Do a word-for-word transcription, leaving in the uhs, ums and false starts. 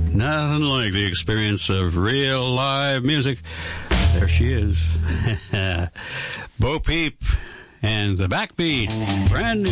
Nothing like the experience of real live music. There she is. Bo Peep and the Backbeat. Brand new.